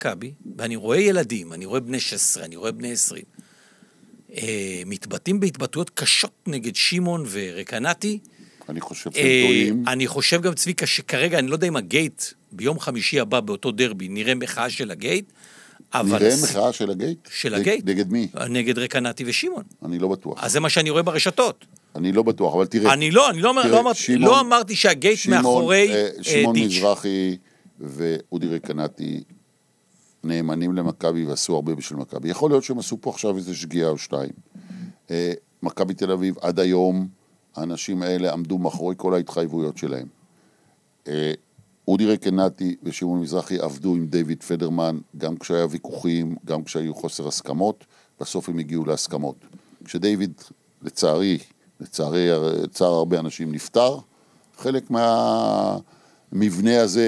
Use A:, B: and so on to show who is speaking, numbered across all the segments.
A: מכבי, ואני רואה ילדים, אני רואה בני 16, אני רואה בני 20, מתבטאים בהתבטאויות קשות נגד שמעון ורקנתי.
B: אני חושב שהם טועים.
A: אני חושב גם צביקה שכרגע, אני לא יודע אם הגייט, ביום חמישי הבא באותו דרבי, נראה מחאה של הגייט,
B: נראה מחאה של הגייט?
A: של הגייט.
B: נגד מי?
A: נגד רקנתי ושמעון.
B: אני לא בטוח.
A: אז זה מה שאני רואה ברשתות.
B: אני לא בטוח, אבל תראה.
A: לא אמרתי שהגייט מאחורי
B: שמעון
A: דיץ'.
B: מזרחי ואודי רקנתי נאמנים למכבי ועשו הרבה בשביל מכבי. יכול להיות שהם עשו פה עכשיו איזה שגיאה או שתיים. מכבי תל אביב עד היום, האנשים האלה עמדו מאחורי כל ההתחייבויות שלהם. אודי רקנתי ושמעון מזרחי עבדו עם דיוויד פדרמן, גם כשהיה ויכוחים, גם כשהיו חוסר הסכמות, בסוף הם הגיעו להסכמות. כשדיוויד, לצער הרבה אנשים נפטר, חלק מהמבנה הזה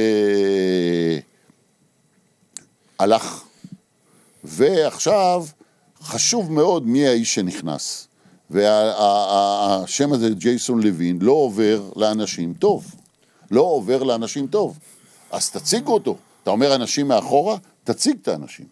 B: הלך. ועכשיו חשוב מאוד מי האיש שנכנס. והשם הזה, ג'ייסון לוין, לא עובר לאנשים טוב. לא עובר לאנשים טוב. אז תציגו אותו. אתה אומר אנשים מאחורה, תציג את האנשים.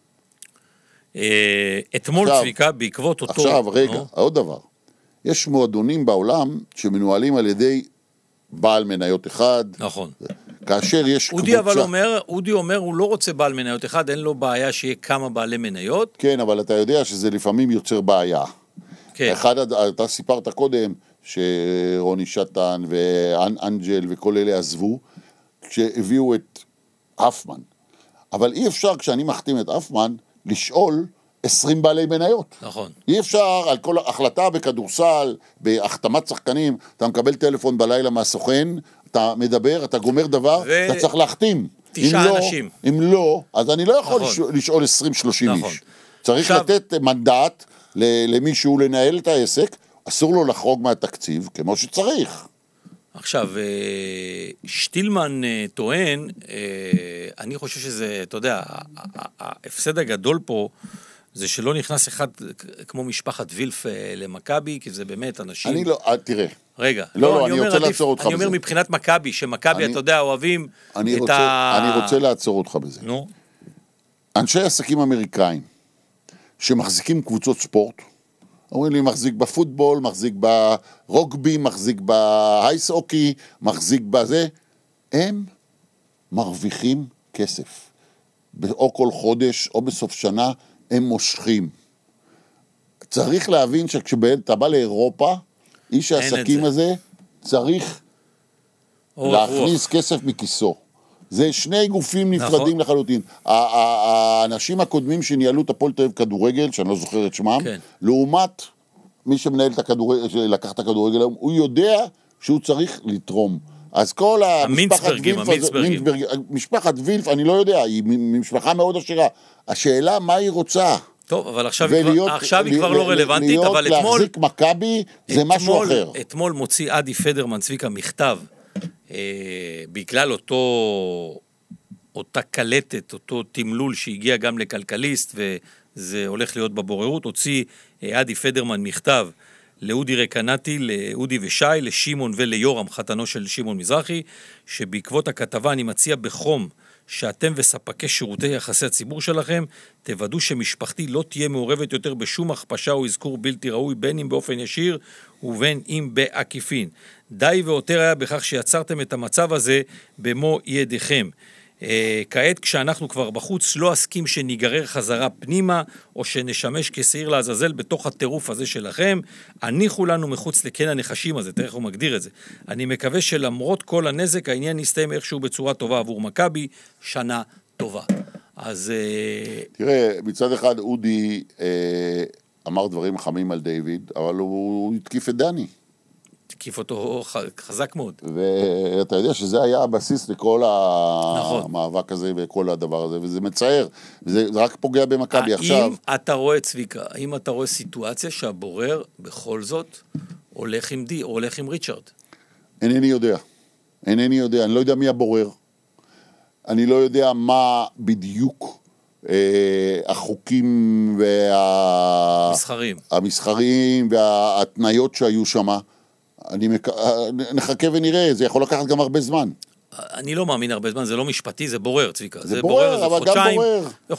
A: אתמול צביקה, בעקבות אותו...
B: עכשיו, רגע, עוד דבר. יש מועדונים בעולם שמנוהלים על ידי בעל מניות אחד.
A: נכון.
B: כאשר יש
A: קבוצה... אודי אומר, הוא לא רוצה בעל מניות אחד, אין לו בעיה שיהיה כמה בעלי מניות.
B: כן, אבל אתה יודע שזה לפעמים יוצר בעיה. כן. אתה סיפרת קודם שרוני שטן ואנג'ל וכל אלה עזבו, כשהביאו את אפמן. אבל אי אפשר כשאני מחתים את אפמן לשאול 20 בעלי מניות.
A: נכון.
B: אי אפשר על כל החלטה בכדורסל, בהחתמת שחקנים, אתה מקבל טלפון בלילה מהסוכן, אתה מדבר, אתה גומר דבר, אתה צריך להחתים.
A: 9 אנשים.
B: אם לא, אז אני לא יכול לשאול 20-30 איש. צריך לתת מנדט למישהו לנהל את העסק, אסור לו לחרוג מהתקציב, כמו שצריך.
A: עכשיו, שטילמן טוען, אני חושב שזה, אתה יודע, ההפסד הגדול פה, זה שלא נכנס אחד כמו משפחת וילף למכבי, כי זה באמת אנשים...
B: אני לא, תראה.
A: רגע.
B: לא, אני רוצה לעצור אותך בזה.
A: אני אומר מבחינת מכבי, שמכבי, אתה יודע, אוהבים את
B: אני רוצה לעצור אותך בזה.
A: נו.
B: אנשי עסקים אמריקאים, שמחזיקים קבוצות ספורט, אומרים לי, מחזיק בפוטבול, מחזיק ברוגבי, מחזיק בהייס-אוקי, מחזיק בזה, הם מרוויחים כסף. או כל חודש, או בסוף שנה, הם מושכים. צריך להבין שכשאתה בא לאירופה, איש העסקים הזה צריך להכניס כסף מכיסו. זה שני גופים נפרדים לחלוטין. האנשים הקודמים שניהלו את הפועל תל אביב כדורגל, שאני לא זוכר את שמם, לעומת מי שמנהל את הכדורגל, לקח את הכדורגל, הוא יודע שהוא צריך לתרום. אז כל משפחת וילף, אני לא יודע, היא משפחה מאוד עשירה. השאלה מה היא רוצה.
A: טוב, אבל עכשיו היא כבר לא רלוונטית, אבל אתמול...
B: להחזיק מכבי זה משהו אחר.
A: אתמול מוציא עדי פדרמן צביקה מכתב, בגלל אותה קלטת, אותו תמלול שהגיע גם לכלכליסט, וזה הולך להיות בבוררות, הוציא עדי פדרמן מכתב לאודי רקנתי, לאודי ושי, לשמעון וליורם, חתנו של שמעון מזרחי, שבעקבות הכתבה אני מציע בחום, שאתם וספקי שירותי יחסי הציבור שלכם, תוודאו שמשפחתי לא תהיה מעורבת יותר בשום הכפשה או אזכור בלתי ראוי, בין אם באופן ישיר ובין אם בעקיפין. די ויותר היה בכך שיצרתם את המצב הזה במו ידיכם. כעת כשאנחנו כבר בחוץ לא אסכים שניגרר חזרה פנימה או שנשמש כסעיר לעזאזל בתוך הטירוף הזה שלכם. הניחו לנו מחוץ לקן הנחשים הזה, תראה איך הוא מגדיר את זה. אני מקווה שלמרות כל הנזק העניין יסתיים איכשהו בצורה טובה עבור מכבי, שנה טובה. אז
B: תראה, מצד אחד אודי אמר דברים חמים על דיוויד, אבל הוא התקיף את דני.
A: תקיף אותו חזק מאוד.
B: ואתה יודע שזה היה הבסיס לכל המאבק הזה וכל הדבר הזה, וזה מצער, וזה רק פוגע במכבי עכשיו.
A: האם אתה רואה, צביקה, האם אתה רואה סיטואציה שהבורר בכל זאת הולך עם די או הולך עם ריצ'רד?
B: אינני יודע, אני לא יודע מי הבורר, אני לא יודע מה בדיוק החוקים המסחריים וההתניות שהיו שם. נחכה ונראה, זה יכול לקחת גם הרבה זמן.
A: אני לא מאמין הרבה זמן, זה לא משפטי, זה בורר, צביקה.
B: זה בורר, אבל גם בורר.